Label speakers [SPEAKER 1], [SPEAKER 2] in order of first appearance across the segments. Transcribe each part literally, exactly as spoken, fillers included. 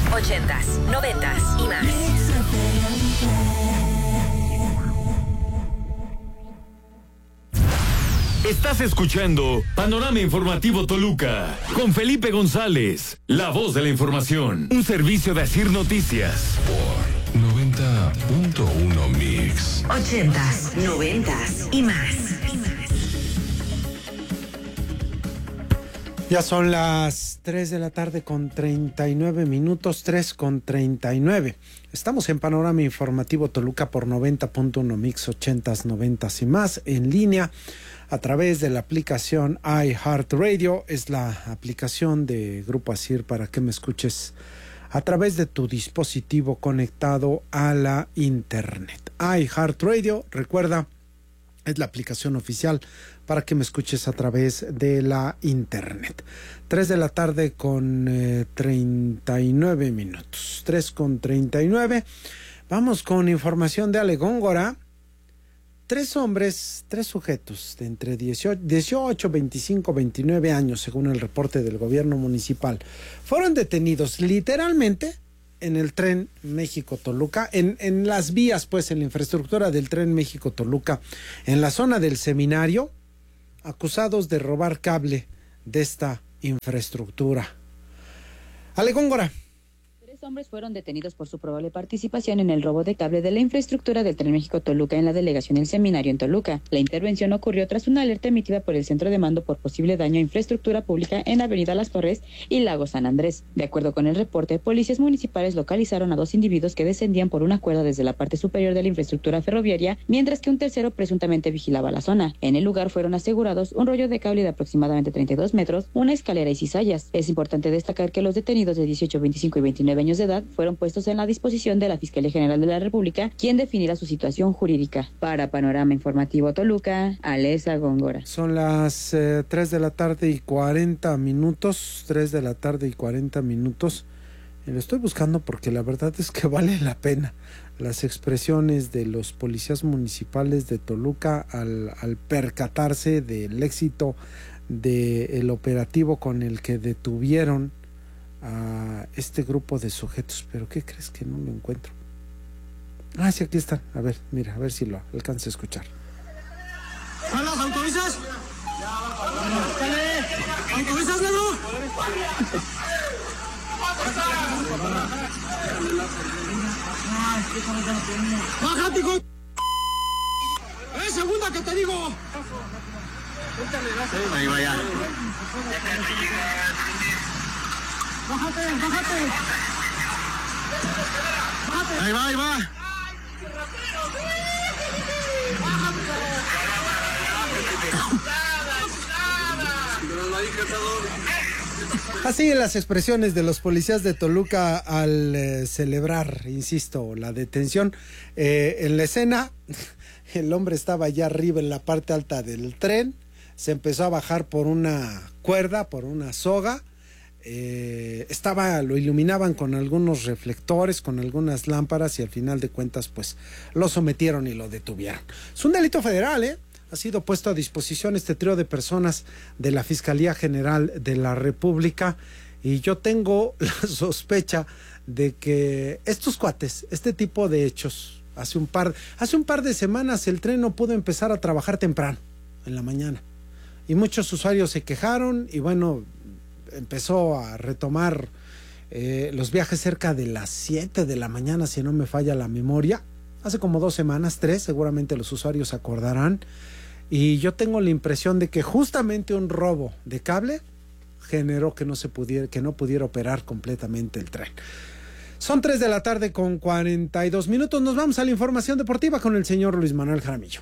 [SPEAKER 1] ochentas, noventas y más.
[SPEAKER 2] Estás escuchando Panorama Informativo Toluca con Felipe González, la voz de la información. Un servicio de Asir Noticias.
[SPEAKER 3] Por noventa punto uno Mix.
[SPEAKER 1] Ochentas, noventas y más.
[SPEAKER 4] Ya son las tres de la tarde con treinta y nueve minutos, tres con treinta y nueve. Estamos en Panorama Informativo Toluca por noventa punto uno Mix, ochentas, noventas y más, en línea a través de la aplicación iHeartRadio. Es la aplicación de Grupo Asir para que me escuches a través de tu dispositivo conectado a la internet. iHeartRadio, recuerda, es la aplicación oficial para que me escuches a través de la internet. tres de la tarde con eh, treinta y nueve minutos. tres con treinta y nueve. Vamos con información de Ale Góngora. Tres hombres, tres sujetos de entre dieciocho, veinticinco, veintinueve años, según el reporte del gobierno municipal, fueron detenidos literalmente en el tren México-Toluca, en, en las vías, pues, en la infraestructura del tren México-Toluca, en la zona del Seminario, acusados de robar cable de esta infraestructura. Ale Góngora.
[SPEAKER 5] Tres hombres fueron detenidos por su probable participación en el robo de cable de la infraestructura del Tren México-Toluca en la delegación El Seminario en Toluca. La intervención ocurrió tras una alerta emitida por el Centro de Mando por posible daño a infraestructura pública en Avenida Las Torres y Lago San Andrés. De acuerdo con el reporte, policías municipales localizaron a dos individuos que descendían por una cuerda desde la parte superior de la infraestructura ferroviaria, mientras que un tercero presuntamente vigilaba la zona. En el lugar fueron asegurados un rollo de cable de aproximadamente treinta y dos metros, una escalera y cizallas. Es importante destacar que los detenidos de dieciocho, veinticinco y veintinueve años de edad fueron puestos en la disposición de la Fiscalía General de la República, quien definirá su situación jurídica. Para Panorama Informativo Toluca, Alesa Góngora.
[SPEAKER 4] Son las eh, tres de la tarde y cuarenta minutos, tres de la tarde y cuarenta minutos. Y lo estoy buscando porque la verdad es que vale la pena las expresiones de los policías municipales de Toluca al, al percatarse del éxito del operativo con el que detuvieron a este grupo de sujetos. Pero ¿qué crees que no lo encuentro? Ah, sí, aquí están. A ver, mira, a ver si lo alcanzo a escuchar.
[SPEAKER 6] ¿Los autorizas? ¿Autorizas, negro? ¡Bájate, hijo! ¡Es segunda que te digo! Ahí vaya. ¡Bájate, bájate! ¡Bájate! Ahí va, ahí va.
[SPEAKER 4] Así las expresiones de los policías de Toluca al eh, celebrar, insisto, la detención. Eh, en la escena, el hombre estaba allá arriba en la parte alta del tren, se empezó a bajar por una cuerda, por una soga. Eh, estaba, lo iluminaban con algunos reflectores, con algunas lámparas, y al final de cuentas pues lo sometieron y lo detuvieron. Es un delito federal, ¿eh? Ha sido puesto a disposición este trío de personas de la Fiscalía General de la República, y yo tengo la sospecha de que estos cuates, este tipo de hechos, hace un par, hace un par de semanas el tren no pudo empezar a trabajar temprano, en la mañana, y muchos usuarios se quejaron, y bueno, empezó a retomar eh, los viajes cerca de las siete de la mañana, si no me falla la memoria. Hace como dos semanas, tres, seguramente los usuarios acordarán. Y yo tengo la impresión de que justamente un robo de cable generó que no se pudiera, que no pudiera operar completamente el tren. Son tres de la tarde con cuarenta y dos minutos. Nos vamos a la información deportiva con el señor Luis Manuel Jaramillo.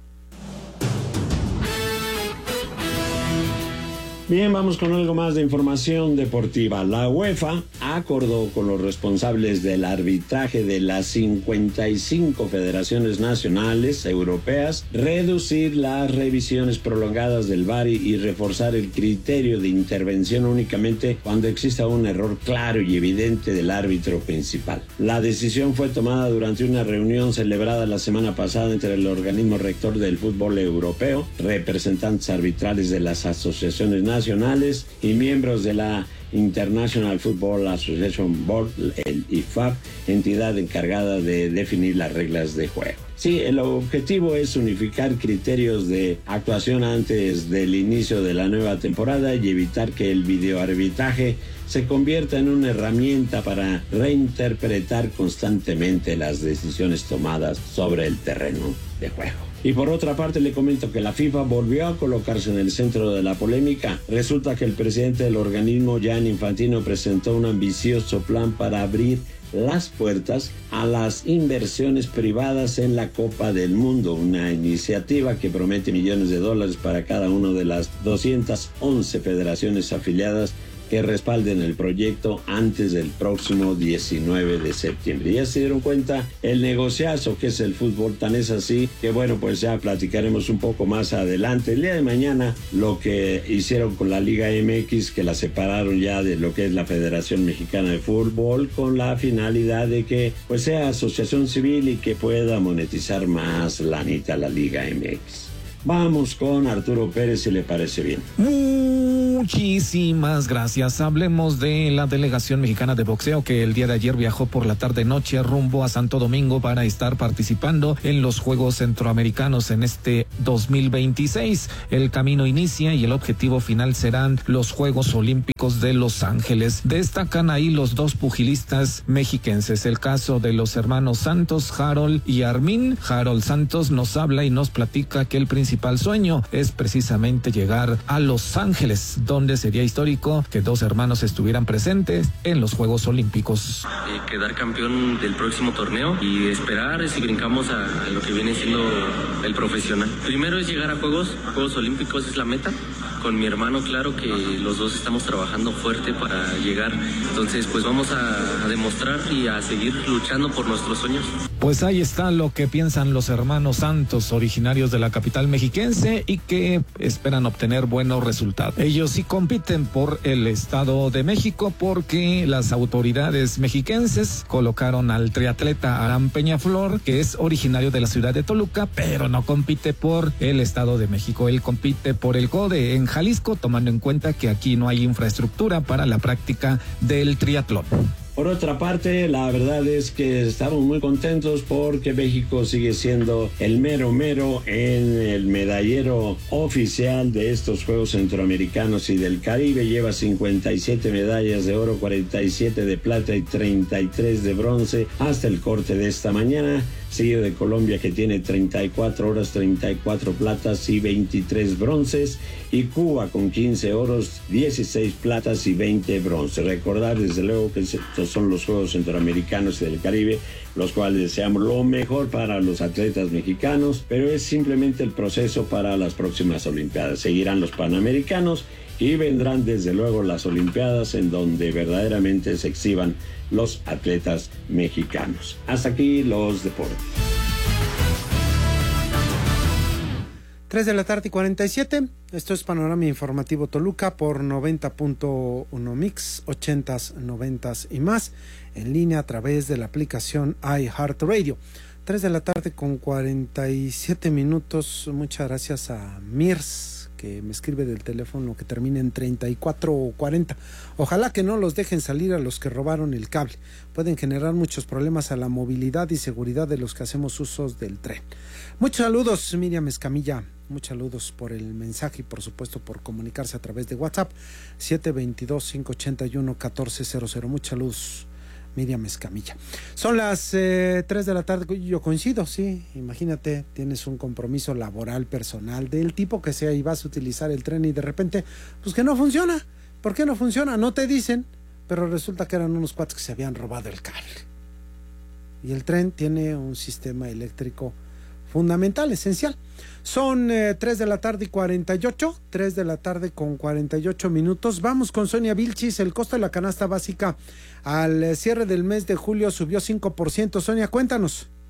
[SPEAKER 7] Bien, vamos con algo más de información deportiva. La UEFA acordó con los responsables del arbitraje de las cincuenta y cinco federaciones nacionales europeas reducir las revisiones prolongadas del V A R y reforzar el criterio de intervención únicamente cuando exista un error claro y evidente del árbitro principal. La decisión fue tomada durante una reunión celebrada la semana pasada entre el organismo rector del fútbol europeo, representantes arbitrales de las asociaciones nacionales y miembros de la International Football Association Board, el I F A B, entidad encargada de definir las reglas de juego. Sí, el objetivo es unificar criterios de actuación antes del inicio de la nueva temporada y evitar que el videoarbitraje se convierta en una herramienta para reinterpretar constantemente las decisiones tomadas sobre el terreno de juego. Y por otra parte le comento que la FIFA volvió a colocarse en el centro de la polémica. Resulta que el presidente del organismo, Gianni Infantino, presentó un ambicioso plan para abrir las puertas a las inversiones privadas en la Copa del Mundo, una iniciativa que promete millones de dólares para cada una de las doscientas once federaciones afiliadas que respalden el proyecto antes del próximo diecinueve de septiembre. Ya se dieron cuenta el negociazo que es el fútbol, tan es así que bueno, pues ya platicaremos un poco más adelante. El día de mañana lo que hicieron con la Liga M X, que la separaron ya de lo que es la Federación Mexicana de Fútbol, con la finalidad de que pues sea asociación civil y que pueda monetizar más lanita la Liga M X. Vamos con Arturo Pérez, si le parece bien.
[SPEAKER 8] Muchísimas gracias. Hablemos de la delegación mexicana de boxeo que el día de ayer viajó por la tarde-noche rumbo a Santo Domingo para estar participando en los Juegos Centroamericanos en este dos mil veintiséis. El camino inicia y el objetivo final serán los Juegos Olímpicos de Los Ángeles. Destacan ahí los dos pugilistas mexiquenses. El caso de los hermanos Santos, Harold y Armin. Harold Santos nos habla y nos platica que el principal sueño es precisamente llegar a Los Ángeles, donde sería histórico que dos hermanos estuvieran presentes en los Juegos Olímpicos.
[SPEAKER 9] Eh, quedar campeón del próximo torneo y esperar si brincamos a, a lo que viene siendo el profesional. Primero es llegar a Juegos, Juegos Olímpicos es la meta. Con mi hermano, claro que los dos estamos trabajando fuerte para llegar. Entonces, pues vamos a, a demostrar y a seguir luchando por nuestros sueños.
[SPEAKER 8] Pues ahí está lo que piensan los hermanos Santos, originarios de la capital mexiquense y que esperan obtener buenos resultados. Ellos sí compiten por el Estado de México porque las autoridades mexiquenses colocaron al triatleta Aram Peñaflor, que es originario de la ciudad de Toluca, pero no compite por el Estado de México. Él compite por el CODE en Jalisco, tomando en cuenta que aquí no hay infraestructura para la práctica del triatlón.
[SPEAKER 7] Por otra parte, la verdad es que estamos muy contentos porque México sigue siendo el mero mero en el medallero oficial de estos Juegos Centroamericanos y del Caribe. Lleva cincuenta y siete medallas de oro, cuarenta y siete de plata y treinta y tres de bronce hasta el corte de esta mañana. Seguido de Colombia, que tiene treinta y cuatro oros, treinta y cuatro platas y veintitrés bronces, y Cuba con quince oros, dieciséis platas y veinte bronces. Recordar desde luego que estos son los Juegos Centroamericanos y del Caribe, los cuales deseamos lo mejor para los atletas mexicanos, pero es simplemente el proceso para las próximas Olimpiadas. Seguirán los Panamericanos y vendrán desde luego las Olimpiadas, en donde verdaderamente se exhiban los atletas mexicanos. Hasta aquí los deportes.
[SPEAKER 4] tres de la tarde y cuarenta y siete. Esto es Panorama Informativo Toluca por noventa punto uno Mix, ochentas, noventas y más, en línea a través de la aplicación iHeartRadio. tres de la tarde con cuarenta y siete minutos. Muchas gracias a Mirs, que me escribe del teléfono que termina en treinta y cuatro cuarenta. Ojalá que no los dejen salir a los que robaron el cable. Pueden generar muchos problemas a la movilidad y seguridad de los que hacemos usos del tren. Muchos saludos, Miriam Escamilla. Muchos saludos por el mensaje y por supuesto por comunicarse a través de WhatsApp siete dos dos, cinco ocho uno, uno cuatro cero cero. Muchos saludos, Miriam Escamilla. Son las eh, tres de la tarde. Yo coincido, sí. Imagínate, tienes un compromiso laboral, personal, del tipo que sea, y vas a utilizar el tren y de repente, pues que no funciona. ¿Por qué no funciona? No te dicen, pero resulta que eran unos cuates que se habían robado el cable. Y el tren tiene un sistema eléctrico fundamental, esencial. Son eh, tres de la tarde y cuarenta y ocho, tres de la tarde con cuarenta y ocho minutos. Vamos con Sonia Vilchis. El costo de la canasta básica al eh, cierre del mes de julio subió cinco por ciento. Sonia, cuéntanos.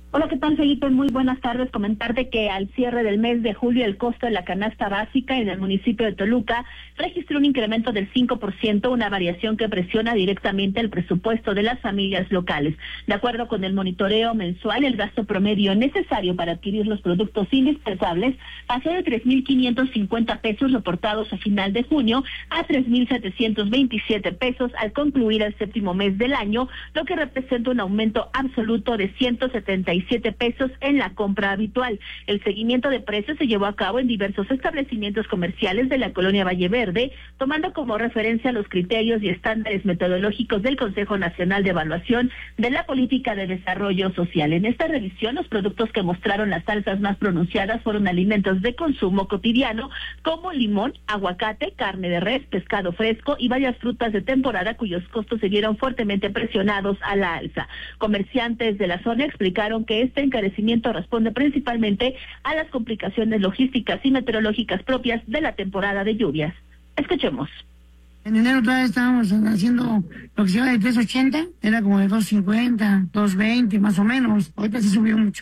[SPEAKER 10] Hola, ¿qué tal, Felipe? Muy buenas tardes. Comentarte que al cierre del mes de julio el costo de la canasta básica en el municipio de Toluca registró un incremento del cinco por ciento, una variación que presiona directamente el presupuesto de las familias locales. De acuerdo con el monitoreo mensual, el gasto promedio necesario para adquirir los productos indispensables pasó de tres mil quinientos cincuenta pesos reportados a final de junio a tres mil setecientos veintisiete pesos al concluir el séptimo mes del año, lo que representa un aumento absoluto de ciento setenta y siete pesos en la compra habitual. El seguimiento de precios se llevó a cabo en diversos establecimientos comerciales de la colonia Valle Verde, tomando como referencia los criterios y estándares metodológicos del Consejo Nacional de Evaluación de la Política de Desarrollo Social. En esta revisión, los productos que mostraron las alzas más pronunciadas fueron alimentos de consumo cotidiano como limón, aguacate, carne de res, pescado fresco y varias frutas de temporada cuyos costos se vieron fuertemente presionados a la alza. Comerciantes de la zona explicaron que este encarecimiento responde principalmente a las complicaciones logísticas y meteorológicas propias de la temporada de lluvias. Escuchemos.
[SPEAKER 11] En enero todavía estábamos haciendo lo que se llama de tres ochenta, era como de dos cincuenta, dos veinte más o menos. Ahorita se subió mucho.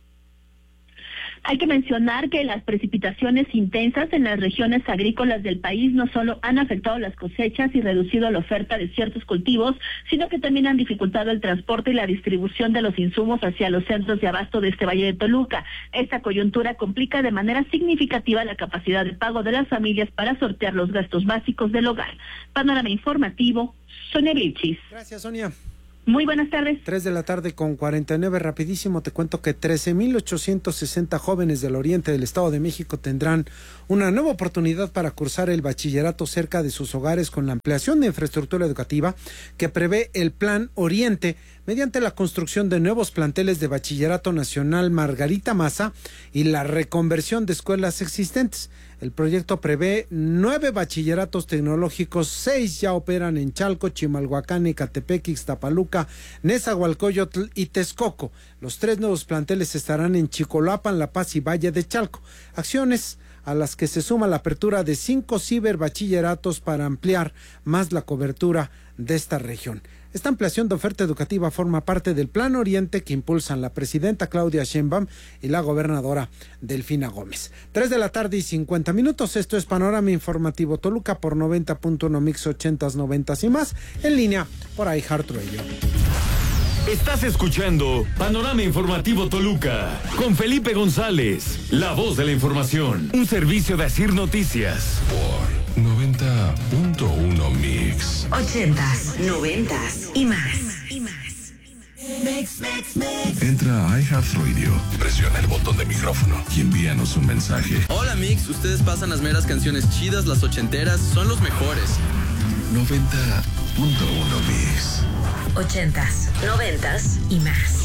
[SPEAKER 10] Hay que mencionar que las precipitaciones intensas en las regiones agrícolas del país no solo han afectado las cosechas y reducido la oferta de ciertos cultivos, sino que también han dificultado el transporte y la distribución de los insumos hacia los centros de abasto de este Valle de Toluca. Esta coyuntura complica de manera significativa la capacidad de pago de las familias para sortear los gastos básicos del hogar. Panorama informativo, Sonia Vilchis.
[SPEAKER 4] Gracias, Sonia.
[SPEAKER 10] Muy buenas tardes.
[SPEAKER 4] Tres de la tarde con cuarenta y nueve. Rapidísimo te cuento que trece mil ochocientos sesenta jóvenes del oriente del Estado de México tendrán una nueva oportunidad para cursar el bachillerato cerca de sus hogares con la ampliación de infraestructura educativa que prevé el Plan Oriente mediante la construcción de nuevos planteles de Bachillerato Nacional Margarita Maza y la reconversión de escuelas existentes. El proyecto prevé nueve bachilleratos tecnológicos, seis ya operan en Chalco, Chimalhuacán, Ecatepec, Ixtapaluca, Nezahualcóyotl y Texcoco. Los tres nuevos planteles estarán en Chicolapan, La Paz y Valle de Chalco. Acciones a las que se suma la apertura de cinco ciberbachilleratos para ampliar más la cobertura de esta región. Esta ampliación de oferta educativa forma parte del Plan Oriente que impulsan la presidenta Claudia Sheinbaum y la gobernadora Delfina Gómez. Tres de la tarde y cincuenta minutos. Esto es Panorama Informativo Toluca por noventa punto uno Mix ochentas, noventas y más. En línea por iHeartRadio.
[SPEAKER 2] Estás escuchando Panorama Informativo Toluca con Felipe González, la voz de la información. Un servicio de Asir Noticias.
[SPEAKER 3] Por noventa punto uno Mix.
[SPEAKER 1] Ochentas, noventas y más. Y más.
[SPEAKER 3] Mix, mix, mix. Entra a iHeartRadio, presiona el botón de micrófono y envíanos un mensaje.
[SPEAKER 12] Hola Mix, ustedes pasan las meras canciones chidas, las ochenteras, son los mejores.
[SPEAKER 3] noventa punto uno Mix.
[SPEAKER 1] Ochentas, noventas y más.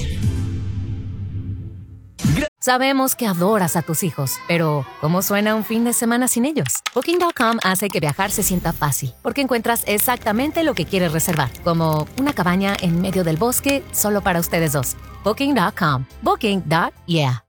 [SPEAKER 13] Sabemos que adoras a tus hijos, pero ¿cómo suena un fin de semana sin ellos? Booking punto com hace que viajar se sienta fácil, porque encuentras exactamente lo que quieres reservar, como una cabaña en medio del bosque solo para ustedes dos. Booking punto com. Booking. Yeah.